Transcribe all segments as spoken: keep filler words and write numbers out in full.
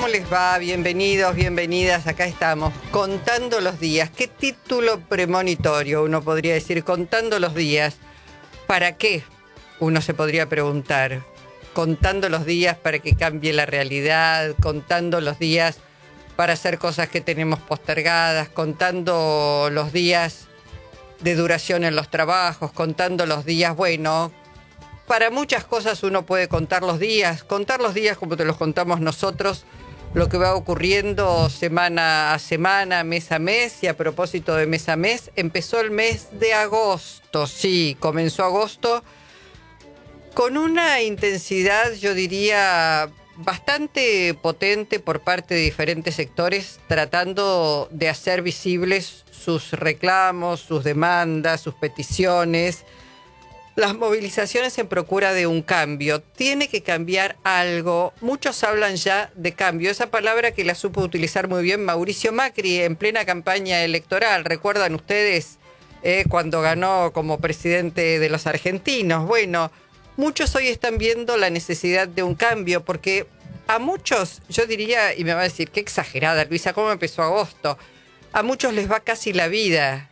¿Cómo les va? Bienvenidos, bienvenidas. Acá estamos, contando los días. ¿Qué título premonitorio uno podría decir? Contando los días. ¿Para qué? Uno se podría preguntar. Contando los días para que cambie la realidad, contando los días para hacer cosas que tenemos postergadas, contando los días de duración en los trabajos, contando los días, bueno, para muchas cosas uno puede contar los días, contar los días como te los contamos nosotros, lo que va ocurriendo semana a semana, mes a mes, y a propósito de mes a mes, empezó el mes de agosto, sí, comenzó agosto, con una intensidad, yo diría, bastante potente por parte de diferentes sectores, tratando de hacer visibles sus reclamos, sus demandas, sus peticiones, las movilizaciones en procura de un cambio. Tiene que cambiar algo. Muchos hablan ya de cambio. Esa palabra que la supo utilizar muy bien Mauricio Macri en plena campaña electoral. ¿Recuerdan ustedes eh, cuando ganó como presidente de los argentinos? Bueno, muchos hoy están viendo la necesidad de un cambio porque a muchos, yo diría, y me va a decir, qué exagerada, Luisa, ¿cómo empezó agosto? A muchos les va casi la vida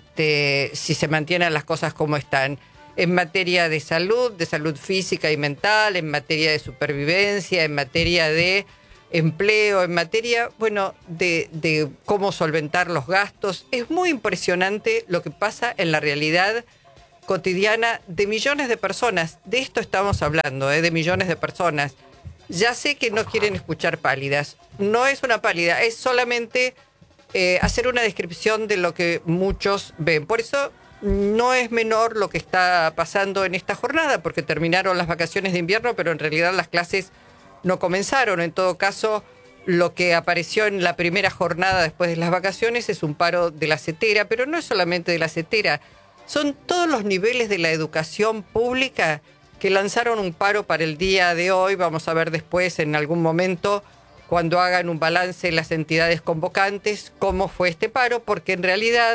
este, si se mantienen las cosas como están. En materia de salud, de salud física y mental, en materia de supervivencia, en materia de empleo, en materia, bueno, de, de cómo solventar los gastos. Es muy impresionante lo que pasa en la realidad cotidiana de millones de personas. De esto estamos hablando, ¿eh? de millones de personas. Ya sé que no quieren escuchar pálidas. No es una pálida, es solamente eh, hacer una descripción de lo que muchos ven. Por eso no es menor lo que está pasando en esta jornada, porque terminaron las vacaciones de invierno, pero en realidad las clases no comenzaron. En todo caso, lo que apareció en la primera jornada después de las vacaciones es un paro de la CETERA, pero no es solamente de la CETERA, son todos los niveles de la educación pública que lanzaron un paro para el día de hoy. Vamos a ver después, en algún momento, cuando hagan un balance las entidades convocantes, cómo fue este paro, porque en realidad,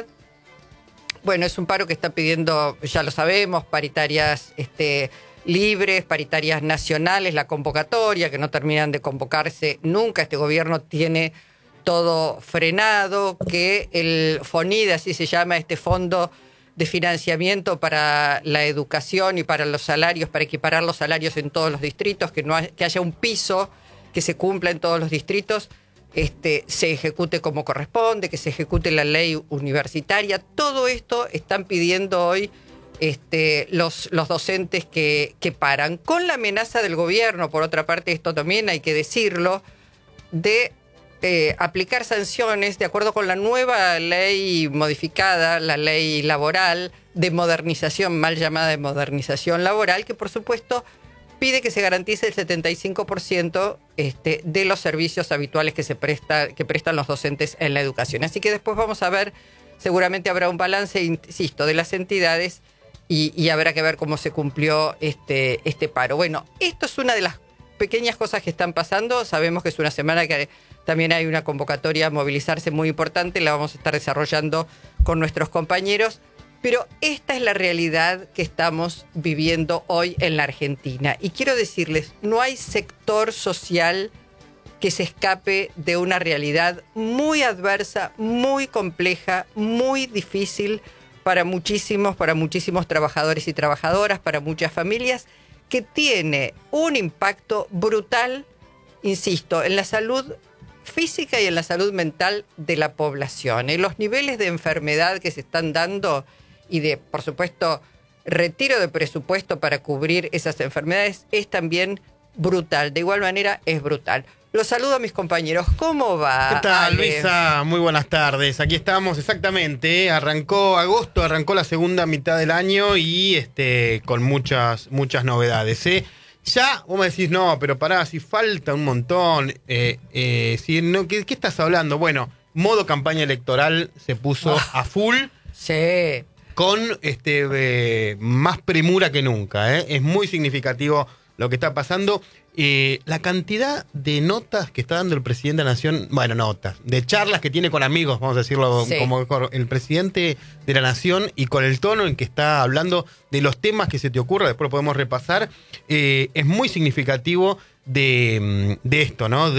bueno, es un paro que está pidiendo, ya lo sabemos, paritarias este, libres, paritarias nacionales, la convocatoria, que no terminan de convocarse nunca. Este gobierno tiene todo frenado, que el FONIDE, así se llama este fondo de financiamiento para la educación y para los salarios, para equiparar los salarios en todos los distritos, que, no hay, que haya un piso que se cumpla en todos los distritos, este, se ejecute como corresponde, que se ejecute la ley universitaria. Todo esto están pidiendo hoy este, los, los docentes que, que paran, con la amenaza del gobierno, por otra parte, esto también hay que decirlo, de Eh, aplicar sanciones de acuerdo con la nueva ley modificada, la ley laboral de modernización, mal llamada de modernización laboral, que por supuesto pide que se garantice el setenta y cinco por ciento este, de los servicios habituales que se presta, que prestan los docentes en la educación. Así que después vamos a ver, seguramente habrá un balance, insisto, de las entidades y, y habrá que ver cómo se cumplió este, este paro. Bueno, esto es una de las pequeñas cosas que están pasando. Sabemos que es una semana que también hay una convocatoria a movilizarse muy importante, la vamos a estar desarrollando con nuestros compañeros, pero esta es la realidad que estamos viviendo hoy en la Argentina. Y quiero decirles, no hay sector social que se escape de una realidad muy adversa, muy compleja, muy difícil para muchísimos, para muchísimos trabajadores y trabajadoras, para muchas familias, que tiene un impacto brutal, insisto, en la salud física y en la salud mental de la población. En los niveles de enfermedad que se están dando y de, por supuesto, retiro de presupuesto para cubrir esas enfermedades es también brutal. De igual manera, es brutal. Los saludo a mis compañeros. ¿Cómo va, ¿Qué tal, Ale? Luisa? Muy buenas tardes. Aquí estamos, exactamente. ¿eh? Arrancó agosto, arrancó la segunda mitad del año y este con muchas, muchas novedades. ¿eh? Ya, vos me decís, no, pero pará, si falta un montón. Eh, eh, si no, ¿qué, ¿Qué estás hablando? Bueno, modo campaña electoral se puso oh, a full. Sí. Con este eh, más premura que nunca. ¿eh? Es muy significativo lo que está pasando. Eh, la cantidad de notas que está dando el presidente de la Nación, bueno, notas, de charlas que tiene con amigos, vamos a decirlo sí. como el presidente de la Nación, y con el tono en que está hablando de los temas que se te ocurra, después lo podemos repasar, eh, es muy significativo de, de esto, ¿no? De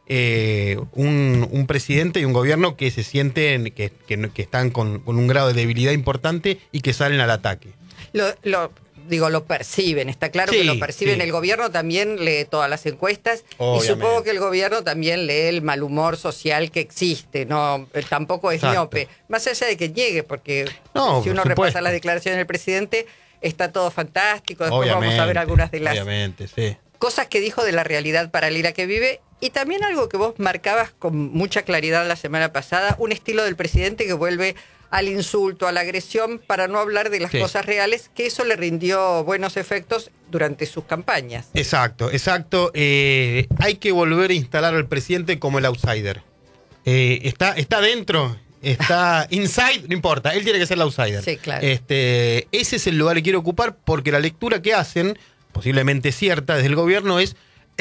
eh, un, un presidente y un gobierno que se sienten que, que, que están con, con un grado de debilidad importante y que salen al ataque. Lo, lo, digo, lo perciben, está claro Sí, que lo perciben. sí. El gobierno también lee todas las encuestas Obviamente. y supongo que el gobierno también lee el mal humor social que existe, no eh, tampoco es Exacto. miope, más allá de que llegue, porque No, si por uno supuesto. repasa las declaraciones del presidente, está todo fantástico, después Obviamente, vamos a ver algunas de las obviamente, sí. cosas que dijo de la realidad paralela que vive y también algo que vos marcabas con mucha claridad la semana pasada, un estilo del presidente que vuelve al insulto, a la agresión, para no hablar de las Sí. cosas reales, que eso le rindió buenos efectos durante sus campañas. Exacto, exacto. Eh, hay que volver a instalar al presidente como el outsider. Eh, está, está dentro, está inside, no importa, él tiene que ser el outsider. Sí, claro. Este, ese es el lugar que quiere ocupar porque la lectura que hacen, posiblemente cierta desde el gobierno, es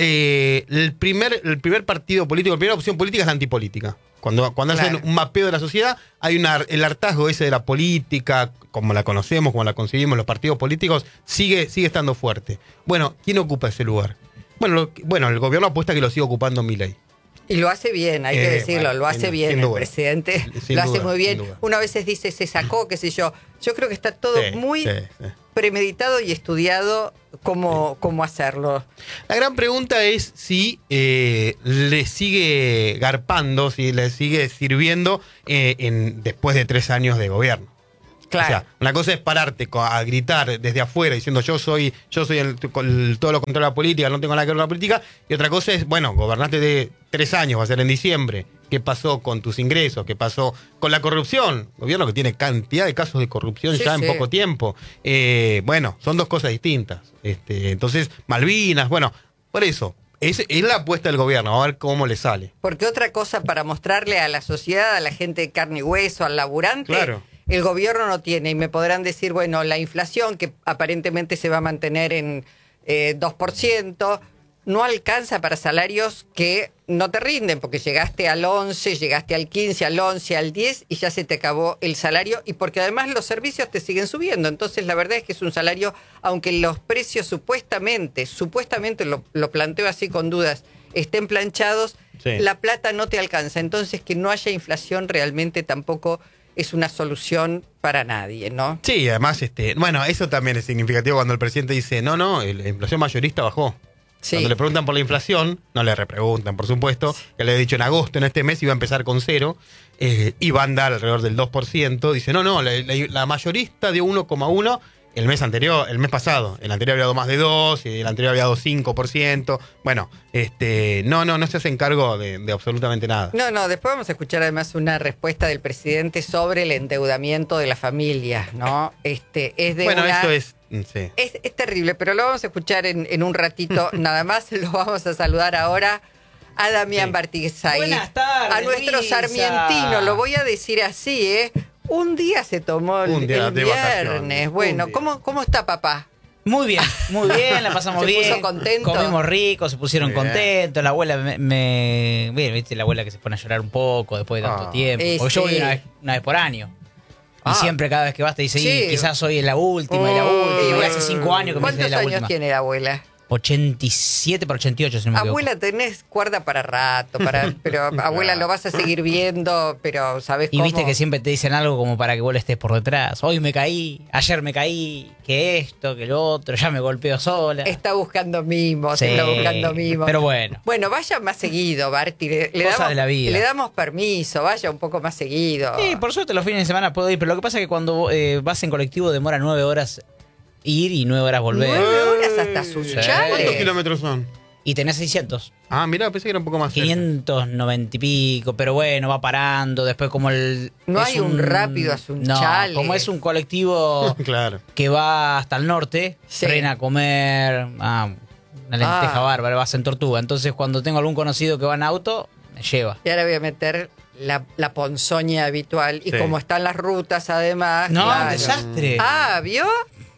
eh, el, primer, el primer partido político, la primera opción política es la antipolítica. Cuando, cuando Claro. hacen un mapeo de la sociedad, hay una, el hartazgo ese de la política, como la conocemos, como la concebimos, los partidos políticos, sigue, sigue estando fuerte. Bueno, ¿quién ocupa ese lugar? Bueno, lo- bueno, el gobierno apuesta que lo sigue ocupando Milei. Y lo hace bien, hay que Eh, decirlo, bueno, lo hace sin- bien sin el duda. presidente, Sin lo hace duda, muy bien. sin duda. Una vez dice, se sacó, qué sé yo. Yo creo que está todo Sí, muy sí, sí. premeditado y estudiado cómo, cómo hacerlo. La gran pregunta es si eh, le sigue garpando, si le sigue sirviendo eh, en, después de tres años de gobierno. Claro. O sea, una cosa es pararte co- a gritar desde afuera diciendo yo soy yo soy el, el- todo lo contrario a la política, no tengo nada que ver con la política. Y otra cosa es, bueno, gobernaste de tres años, va a ser en diciembre. ¿Qué pasó con tus ingresos? ¿Qué pasó con la corrupción? Gobierno que tiene cantidad de casos de corrupción Sí, ya en sí. poco tiempo. Eh, bueno, son dos cosas distintas. Este, entonces, Malvinas, bueno, por eso, es, es la apuesta del gobierno, a ver cómo le sale. Porque otra cosa para mostrarle a la sociedad, a la gente de carne y hueso, al laburante, Claro. el gobierno no tiene. Y me podrán decir, bueno, la inflación, que aparentemente se va a mantener en eh, dos por ciento, no alcanza para salarios que no te rinden, porque llegaste al once, llegaste al quince, al once, al diez y ya se te acabó el salario. Y porque además los servicios te siguen subiendo. Entonces la verdad es que es un salario, aunque los precios supuestamente, supuestamente lo, lo planteo así con dudas, estén planchados, Sí. la plata no te alcanza. Entonces que no haya inflación realmente tampoco es una solución para nadie, ¿no? Sí, además, este, bueno, eso también es significativo cuando el presidente dice, no, no, el- la inflación mayorista bajó. Sí. Cuando le preguntan por la inflación, no le repreguntan, por supuesto, que le he dicho en agosto, en este mes, iba a empezar con cero, eh, y va a andar alrededor del dos por ciento. Dice, no, no, la, la- la mayorista dio uno coma uno el mes anterior, el mes pasado. El anterior había dado más de dos, y el anterior había dado cinco por ciento. Bueno, este, no, no, no se hacen cargo de, de absolutamente nada. No, no, después vamos a escuchar además una respuesta del presidente sobre el endeudamiento de la familia, ¿no? Este, es de bueno, una... eso es, mm, sí. Es, es terrible, pero lo vamos a escuchar en, en un ratito nada más. Lo vamos a saludar ahora a Damián Sí. Bartizay. Buenas tardes, A nuestro Luisa. sarmientino, lo voy a decir así, ¿eh? Un día se tomó el, Un día el de viernes. vacaciones, Bueno, un día. ¿cómo, ¿cómo está papá? Muy bien, muy bien, la pasamos ¿Se bien. puso contento? Comimos rico, se pusieron Muy bien. contentos. La abuela me, me- Bien, viste la abuela que se pone a llorar un poco después de tanto Ah. tiempo. Eh, Porque yo voy sí. una vez, una vez por año. Ah. Y siempre cada vez que vas te dice, Sí. "Y quizás soy la última y la Uy, última. Y hace cinco años que me dice ¿Cuántos la años última. tiene la abuela? ochenta y siete por ochenta y ocho, si no me equivoco. Abuela, tenés cuerda para rato, para, pero abuela lo vas a seguir viendo, pero ¿sabés Y cómo? viste que siempre te dicen algo como para que vos le estés por detrás. Hoy me caí, ayer me caí, que esto, que lo otro, ya me golpeo sola. Está buscando mimos, Sí, está buscando mimos. pero bueno. Bueno, vaya más seguido, Barty. Le, le Cosas damos, de la vida. le damos permiso, vaya un poco más seguido. Sí, por suerte los fines de semana puedo ir, pero lo que pasa es que cuando eh, vas en colectivo demora nueve horas ir y nueve horas volver. Nueve horas hasta Sunchales. ¿Cuántos kilómetros son? Y tenés seiscientos. Ah, mira, pensé que era un poco más cerca. quinientos noventa y pico, pero bueno, va parando. Después, como el. No es hay un rápido a Sunchales. No, como es un colectivo Claro. que va hasta el norte, Sí. frena a comer. Ah, una lenteja Ah. bárbara, vas en Tortuga. Entonces, cuando tengo algún conocido que va en auto, me lleva. Y ahora voy a meter la, la ponzoña habitual. Y Sí. como están las rutas, además. No, claro. un desastre. Ah, ¿vio?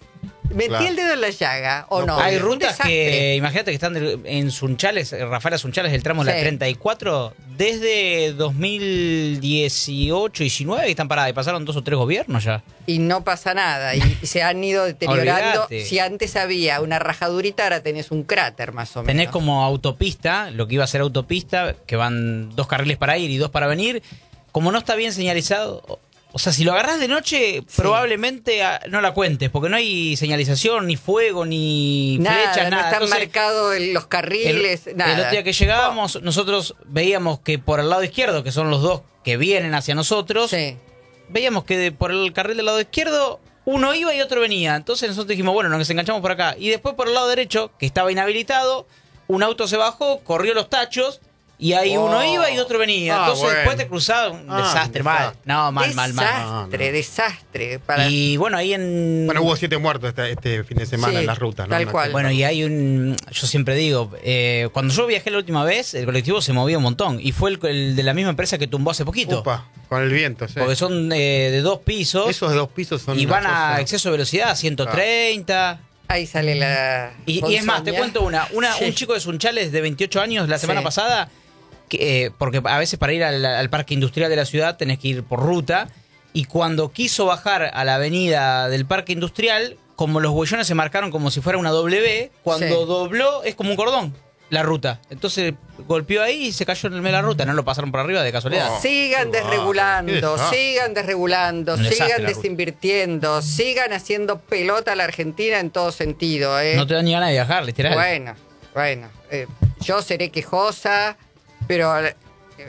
Metí Claro. el dedo en la llaga, ¿o no? No Hay Un rutas desastre. que, imagínate que están de- en Sunchales, eh, Rafaela Sunchales, el tramo de la Sí. treinta y cuatro, desde dos mil dieciocho, diecinueve, que están paradas y pasaron dos o tres gobiernos ya. Y no pasa nada, y se han ido deteriorando. Olvídate. Si antes había una rajadurita, ahora tenés un cráter más o menos. Tenés como autopista, lo que iba a ser autopista, que van dos carriles para ir y dos para venir. Como no está bien señalizado, o- o sea, si lo agarrás de noche, Sí. probablemente ah, no la cuentes, porque no hay señalización, ni fuego, ni Nada, flechas, no nada. están Entonces, marcados el- los el, carriles, nada. el otro día que llegábamos, nosotros veíamos que por el lado izquierdo, que son los dos que vienen hacia nosotros, Sí. veíamos que de- por el carril del lado izquierdo uno iba y otro venía. Entonces nosotros dijimos, bueno, nos enganchamos por acá. Y después por el lado derecho, que estaba inhabilitado, un auto se bajó, corrió los tachos y ahí Oh. uno iba y otro venía. Ah, Entonces bueno. después te cruzaba un Ah, desastre, un mal. desastre. No, mal, mal, mal. Desastre, No, no. desastre. Para... Y bueno, ahí en... Bueno, hubo siete muertos este, este fin de semana Sí, en las rutas, ¿no? tal Una cual. cosa- Bueno, y hay un... Yo siempre digo, eh, cuando yo viajé la última vez, el colectivo se movía un montón. Y fue el, el de la misma empresa que tumbó hace poquito. Upa, con el viento, sí. Porque son eh, de dos pisos Esos de dos pisos son y una van a cosa- exceso de velocidad, ciento treinta. Ahí sale la. Y, y es más, te ponzoña. cuento una. una Sí. Un chico de Sunchales de veintiocho años la semana Sí. pasada, que, eh, porque a veces para ir al, al parque industrial de la ciudad tenés que ir por ruta, y cuando quiso bajar a la avenida del parque industrial, como los huellones se marcaron como si fuera una W, cuando Sí. dobló es como un cordón la ruta. Entonces golpeó ahí y se cayó en el medio de la ruta, no lo pasaron por arriba de casualidad. Oh. Sigan Qué desregulando, desastre. sigan desregulando, Un desastre sigan la ruta. desinvirtiendo, sigan haciendo pelota a la Argentina en todo sentido. ¿eh? No te dan ni ganas de viajar, literal. Bueno, bueno. eh, yo seré quejosa, pero eh,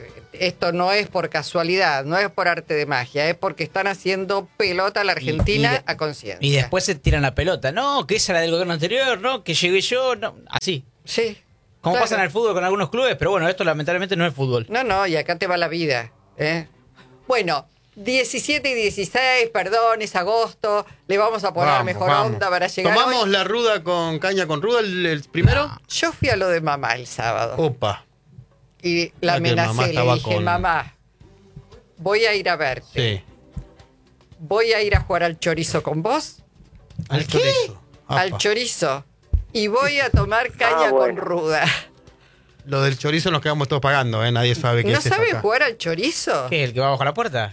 esto no es por casualidad, no es por arte de magia, es porque están haciendo pelota a la Argentina Y- y de- a conciencia. Y después se tiran la pelota. No, que esa era del gobierno anterior, no, que llegué yo, no. Así. Sí. Como claro. pasa en el fútbol con algunos clubes, pero bueno, esto lamentablemente no es fútbol. No, no, y acá te va la vida. ¿eh? Bueno, diecisiete y dieciséis, perdón, es agosto, le vamos a poner Vamos, mejor vamos. onda para llegar. ¿Tomamos hoy. la ruda con caña con ruda el, el primero? No. Yo fui a lo de mamá el sábado Opa. y la Ah, que mamá amenacé, le estaba dije, con- mamá, voy a ir a verte, Sí. voy a ir a jugar al chorizo con vos, ¿Al chorizo? al Apa. chorizo, y voy a tomar caña Ah, con bueno. ruda. Lo del chorizo nos quedamos todos pagando, ¿eh? Nadie sabe qué ¿No es eso saben acá. jugar al chorizo? ¿Qué? ¿El que va bajo la puerta?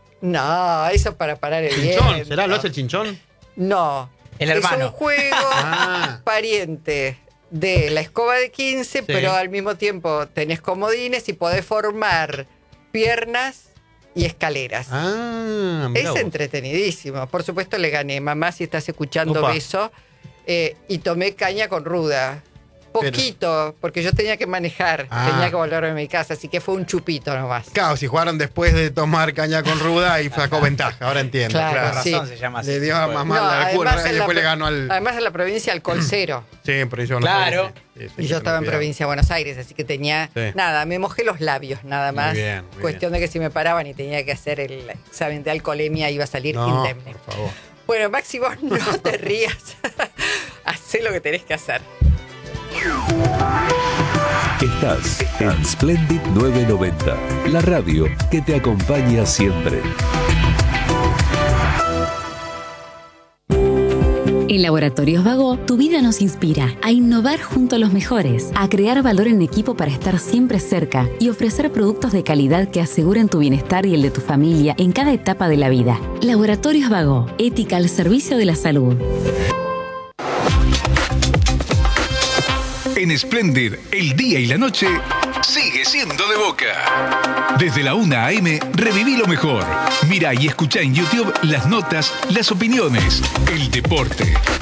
No, eso es para parar el ¿Chinchón? viento. ¿Será? ¿Lo hace el chinchón? No. El hermano. Es un juego Ah. pariente de la escoba de quince, pero al mismo tiempo tenés comodines y podés formar piernas y escaleras. Ah, mirá es vos. entretenidísimo. Por supuesto le gané. Mamá, si estás escuchando Opa. beso. Eh, y tomé caña con ruda. Poquito, porque yo tenía que manejar, Ah. tenía que volver a mi casa, así que fue un chupito nomás. Claro, si jugaron después de tomar caña con ruda y sacó ventaja, ahora entiendo. Claro, Claro, Con sí. razón se llama así. Le dio a mamá No, la cura además y en la después le pro- ganó al. Además en la provincia alcohol cero. Sí, pero yo no Claro. sé, sí, sí, Y sí, yo estaba en cuidado. provincia de Buenos Aires, así que tenía Sí. nada, me mojé los labios nada Muy más. bien, muy Cuestión de que si me paraban y tenía que hacer el examen de alcoholemia iba a salir No, indemne. por favor. Bueno, Maxi, vos no te rías. Hacé lo que tenés que hacer. Estás en Splendid nueve noventa, la radio que te acompaña siempre. En Laboratorios Vago, tu vida nos inspira a innovar junto a los mejores, a crear valor en equipo para estar siempre cerca y ofrecer productos de calidad que aseguren tu bienestar y el de tu familia en cada etapa de la vida. Laboratorios Vago, ética al servicio de la salud. En Splendid, el día y la noche sigue siendo de Boca. Desde la una a eme, reviví lo mejor. Mira y escucha en YouTube las notas, las opiniones, el deporte,